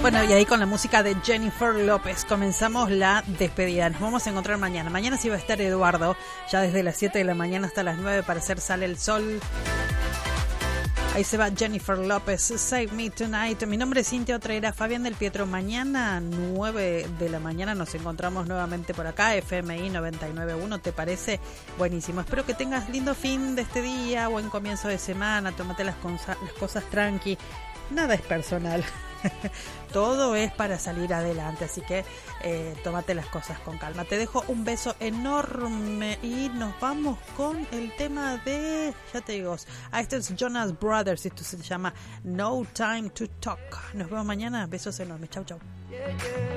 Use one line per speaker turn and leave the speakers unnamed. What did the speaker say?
Bueno, y ahí con la música de Jennifer López comenzamos la despedida. Nos vamos a encontrar mañana. Mañana sí va a estar Eduardo, ya desde las 7 de la mañana hasta las 9 para hacer Sale el Sol. Ahí se va Jennifer López, Save Me Tonight. Mi nombre es Cintia Otreira, Fabián del Pietro. Mañana 9 de la mañana nos encontramos nuevamente por acá, FMI 99.1, ¿te parece? Buenísimo. Espero que tengas lindo fin de este día, buen comienzo de semana, tómate las cosas tranqui. Nada es personal. Todo es para salir adelante, así que tómate las cosas con calma. Te dejo un beso enorme y nos vamos con el tema de, ya te digo, este es Jonas Brothers, esto se llama No Time to Talk. Nos vemos mañana, besos enormes, chau chau.